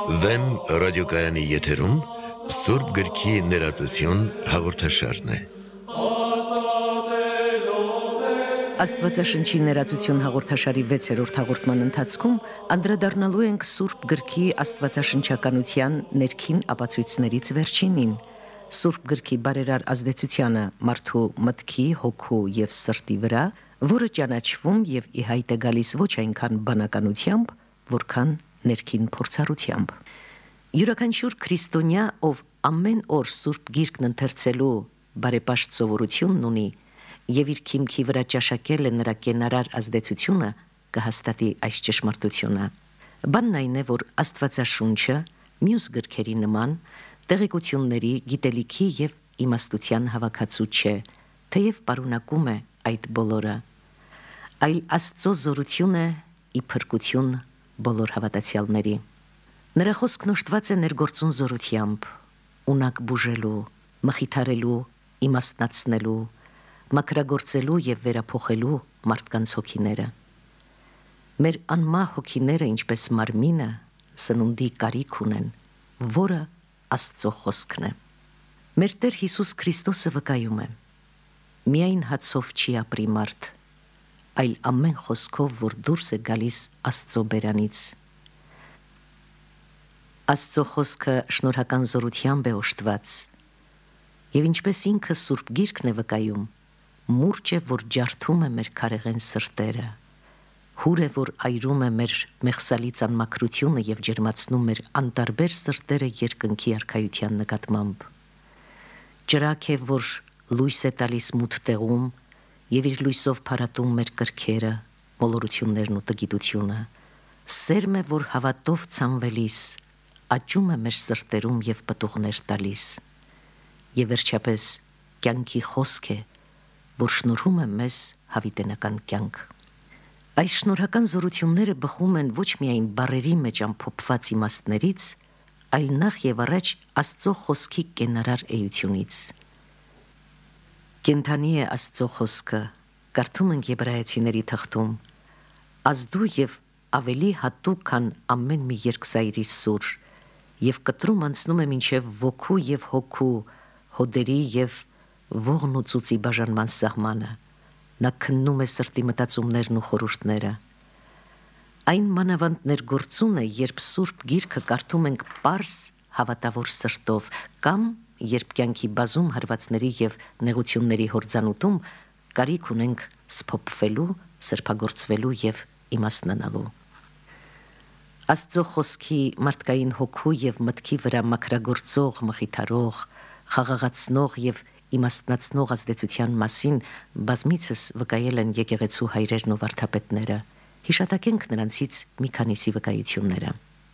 Վեմ ռադիոկայանի եթերում Սուրբ գրքի ներածություն հաղորդաշարն է։ Աստվածաշնչի ներածություն հաղորդաշարի 6-րդ հաղորդման ընթացքում անդրադառնալու ենք Սուրբ գրքի աստվածաշնչականության ներքին ապացույցներից վերջինին, Սուրբ գրքի բարերար ազդեցությանը մարդու մտքի, հոգու եւ սրտի վրա, որը ճանաչվում եւ ի հայտ է գալիս ոչ այնքան բանականությամբ, որքան ներքին փորձառությամբ։ Յուրաքանչյուր քրիստոնյա, ով ամեն օր Սուրբ գիրքն ընթերցելու բարեպաշտ սովորությունն ունի եւ իր քիմքի վրա ճաշակել է նրա կենարար ազդեցությունը, կհաստատի այս ճշմարտությունը։ Բանն այն է, որ Աստվածաշունչը մյուս գրքերի նման տեղեկությունների, գիտելիքի եւ իմաստության հավաքածու չէ, թեև պարունակում է այդ բոլորը, այլ Աստծո զորություն է ի փրկություն բոլոր հավատացյալների։ Նրա խոսքն ուշտված է ներգործուն զորությամբ, ունակ բուժելու, մխիթարելու, իմաստնացնելու, մաքրագործելու եւ վերափոխելու մարդկանց հոգիները։ Մեր անմահ հոգիները, ինչպես մարմինը, սնունդի կարիք ունեն, որը Աստծո խոսքն է։ Մեր Տեր Հիսուս Քրիստոսը վկայում է. միայն հացով չի ապրի մարդ, այլ ամեն խոսքով, որ դուրս է գալիս Աստծո բերանից։ Աստծո խոսքը շնորհական զորությամբ է օժտված, եւ ինչպես ինքը Սուրբ Գիրքն է վկայում, մուրջ է, որ ջարդում է մեր քարեղեն սրտերը, հուր է, որ այրում է մեր մեղսալից անմաքրությունը եւ ջերմացնում մեր անտարբեր սրտերը երկնքի արքայության նկատմամբ։ Ճրակ է, որ լույս է տալիս մութ տեղում եւ իր լույսով փարատում մեր կրքերը, մոլորություններն ու տգիտությունը։ Սերմ է, որ հավատով ցանվելիս աճում է մեր սրտերում եւ պտուղներ տալիս։ Եվ վերջապես կյանքի խոսք է, որ շնորհում է մեզ հավիտենական կյանք։ Այս շնորհական զորությունները բխում են ոչ միայն բառերի մեջ ամփոփված իմաստներից, այլ նախ եւ առաջ Աստծո խոսքի կենարար էությունից։ Կենթանի է Աստծո խոսքը, կարդում ենք Եբրայեցիների թղթում, ազդու եւ ավելի հատուկ, քան ամեն մի երկսայրի սուր, եւ կտրում անցնում է մինչեւ ոգու եւ հոգու, հոդերի եւ ողն ու ծուծի բաժանման սահմանը, նա քննում է սրտի մտածումներն ու խորհուրդները։ Այն մանավանդ ներգործուն է, երբ Սուրբ Գիրքը կարդում ենք պարզ հավատավոր սրտով, կամ երբ կյանքի բազում հարվածների եւ նեղությունների հորձանուտում կարիք ունենք սփոփվելու, սրբագործվելու եւ իմաստնանալու։ Աստծո խոսքի մարդկային հոգու եւ մտքի վրա մաքրագործող, մխիթարող, խաղաղացնող եւ իմաստնացնող ազդեցության մասին բազմիցս վկայել են եկեղեցու հայրերն ու վարդապետները։ Հիշատակենք նրանցից մի քանիսի վկայությունները։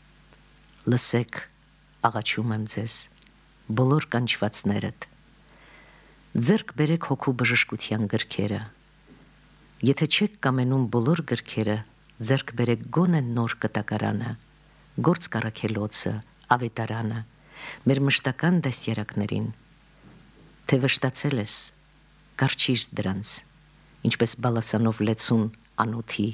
Լսեք, աղաչում եմ ձեզ, բոլոր կանչվածներդ, ձեռք բերեք հոգու բժշկության գրքերը։ Եթե չեք կամենում բոլոր գրքերը, ձեռք բերեք գոնե նոր կտակարանը, գործ կառաքելոցը, ավետարանը, մեր մշտական դաստիարակներին։ Թե վշտացել ես, կարչիր դրանց, ինչպես բալասանով լեցուն անոթի։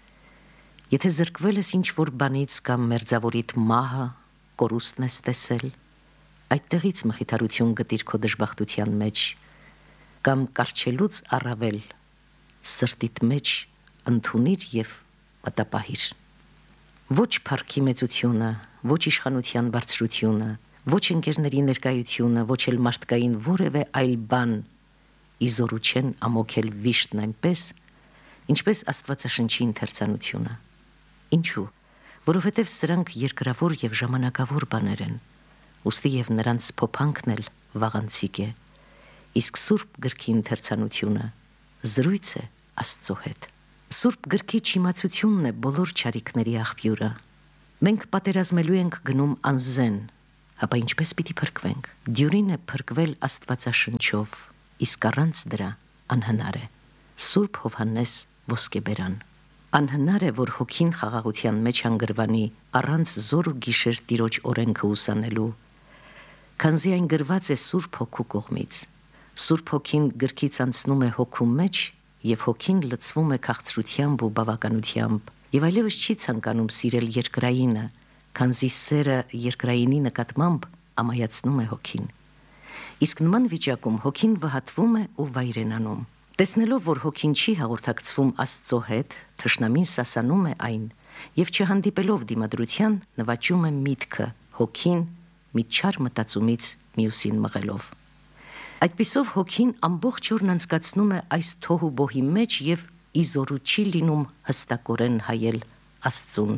Եթե զրկվել ես ինչ-որ բանից կամ մերձավորիդ մահը, կորուստն ես տեսել, այդտեղից մխիթարություն գտիր քո դժբախտության մեջ, կամ կարչելուց առավել սրտիդ մեջ ընդունիր եւ մտապահիր։ Ոչ փառքի մեծությունը, ոչ իշխանության բարձրությունը, ոչ ընկերների ներկայությունը, ոչ էլ մարդկային որևէ այլ բան իզորու չեն ամոքել վիշտն այնպես, ինչպես Աստվածաշնչի ընթերցանությունը։ Ինչու՞։ Որովհետև սրանք երկրավոր եւ ժամանակավոր բաներ են, ուստի եւ նրանց փոփանքն էլ վաղանցիկ է, իսկ Սուրբ գրքի ընթերցանությունը զրույց է Աստծո հետ։ Սուրբ գրքի չիմացությունն է բոլոր չարիքների աղբյուրը։ Մենք պատերազմելու ենք գնում անզեն, ապա ինչպես պիտի փրկվենք։ Դյուրին է փրկվել Աստվածաշնչով, իսկ առանց դրա անհնար է։ Սուրբ Հովհաննես Ոսկեբերան։ Անհնար է, որ հոգին խաղաղության մեջ հանգրվանի առանց զոր ու գիշեր Տիրոջ օրենքը ուսանելու, քանզի այն գրված է Սուրբ Հոգու կողմից։ Սուրբ Հոգին գրքից անցնում է հոգու մեջ եւ հոգին լցվում է քաղցրությամբ ու բավականությամբ եւ այլևս չի ցանկանում սիրել երկրայինը, քանզի սերը երկրայինի նկատմամբ ամայացնում է հոգին։ Իսկ նման վիճակում հոգին վհատվում է ու վայրենանում։ Տեսնելով, որ հոգին չի հաղորդակցվում Աստծո հետ, թշնամին սասանում է այն եւ չհանդիպելով դիմադրության նվաճում է միտքը, հոգին մի չար մտածումից մյուսին մղելով։ Այդպիսով հոգին ամբողջ օրն անցկացնում է այս թոհու բոհի մեջ եւ իզորու չի լինում հստակորեն հայել Աստծուն։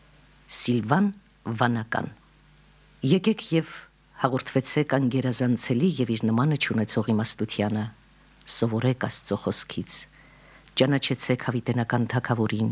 Սիլվան Վանական։ Եկեք եւ հաղորդվեցեք անգերազանցելի եւ իր նմանը չունեցող իմաստությանը, սովորեք Աստծո խոսքից, ճանաչեցեք հավիտենական թագավորին։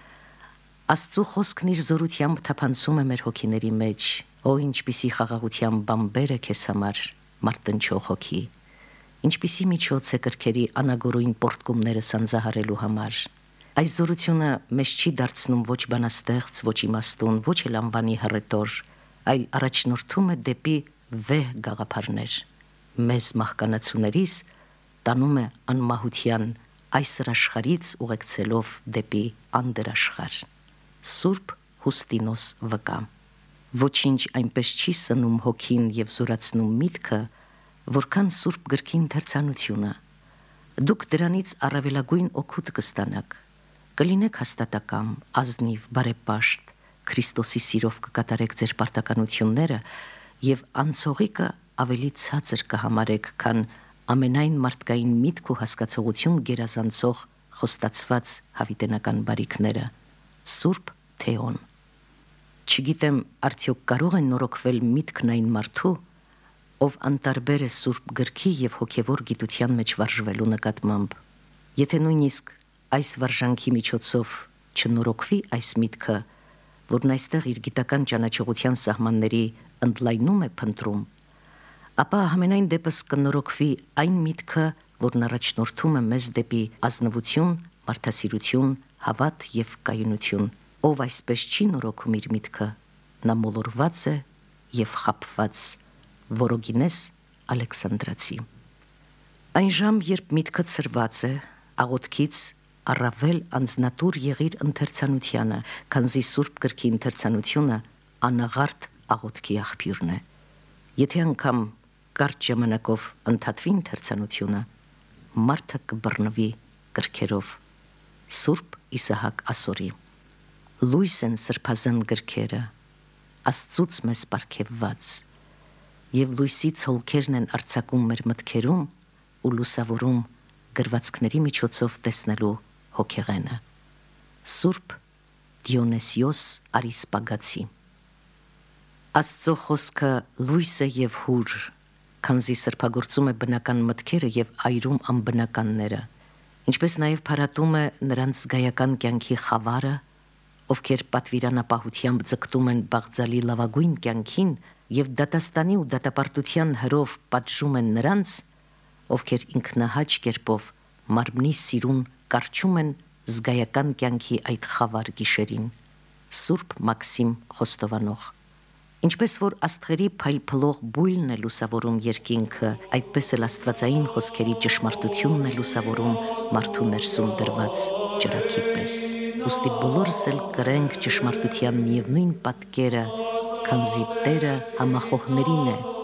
Աստծո խոսքն իր զորությամբ թափանցում է մեր հոգիների մեջ, օ ինչպիսի խաղաղության բամբեր է քեզ համար, մարտնչող հոգի, ինչպիսի միջոց է կրքերի անագորույն պորտկումները սանձահարելու համար։ Այս զորությունը մեզ չի դարձնում ոչ բանաստեղծ, ոչ իմաստուն, ոչ էլ անվանի հռետոր, այլ առաջնորդում է դեպի վեհ գաղափարներ։ Մեզ մահկանացուներիս տանում է անմահության այս աշխարհից ուղեկցելով դեպի անդերաշխար։ Սուրբ Հուստինոս վկա։ Ոչինչ այնպես չի սնում հոգին եւ զորացնում միտքը, որքան Սուրբ գրքի ընթերցանությունը։ Դուք դրանից առավելագույն օգուտ կստանաք։ Կլինեք հաստատակամ, ազնիվ, բարեպաշտ, Քրիստոսի սիրով կկատարեք ձեր պարտականությունները եւ անցողիկը ավելի ցածր կհամարեք, քան ամենայն մարդկային միտք ու հասկացողություն գերազանցող խոստացված հավիտենական բարիքները։ Սուրբ Թեոն։ Չգիտեմ, արդյոք կարող է նորոգվել միտքն այն մարդու, ով անտարբեր է Սուրբ գրքի եւ հոգեվոր գիտության մեջ վարժվելու նկատմամբ։ Եթե նույնիսկ այս վարժանքի միջոցով չնորոգվի այս միտքը, որն այստեղ իր գիտական ճանաչողության սահմանների ընդլայնում է փնտրում, ապա ամենայն դեպս կնորոգվի այն միտքը, որն առաջնորդում է մեզ դեպի ազնվություն, մարդասիրություն, հավատ եւ կայունություն։ Ով այսպես չի նորոգում իր միտքը, նա մոլորված է եւ խաբված։ Որոգինես Ալեքսանդրացի։ Այն ժամ, երբ միտքը ծրված է, աղոթքից առավել անձնատուր եղիր ընթերցանությանը, քանզի Սուրբ գրքի ընթերցանությունը անաղարտ աղոթքի աղբյուրն է։ Եթե անգամ կարճ ժամանակով ընդհատվի ընթերցանությունը, մարդը կբռնվի գրքերով։ Սուրբ Իսահակ Ասորի։ Լույս են սրբազան գրքերը, Աստծուց մեզ պարգևված, եւ լույսի ցոլքերն են արձակում մեր մտքերում ու լուսավորում գրվածքների միջոցով տեսնելու հոգեղենը։ Սուրբ Դիոնեսիոս Արիսպագացի։ Աստծո խոսքը լույս է եւ հուր, քանզի սրբագործում է բնական մտքերը եւ այրում անբնականները, ինչպես նաեւ փարատում է նրանց զգայական կյանքի խավարը, ովքեր պատվիրանապահությամբ ձգտում են բաղձալի լավագույն կյանքին եւ դատաստանի ու դատապարտության հրով պատժում են նրանց, ովքեր ինքնահաճ կերպով մարմնի սիրուն կարճում են զգայական կյանքի այդ խավար գիշերին։ Սուրբ Մաքսիմ Խոստովանող։ Ինչպես որ աստղերի փայլփլող բույլն է լուսավորում երկինքը, այդպես էլ աստվածային խոսքերի ճշմարտությունն է լուսավորում մարդու ներսում դրված ճրագի պես։ Ուստի բոլորս էլ կրենք ճշմարտության միևնույն պատկերը, քանզի Տերը համախոհներին է